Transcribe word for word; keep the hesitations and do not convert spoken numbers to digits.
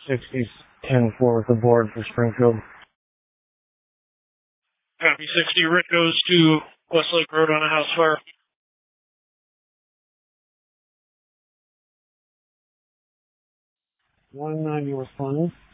sixty, ten four with the board for Springfield. Copy sixty, Rick goes to Westlake Road on a house fire. one ninety responding.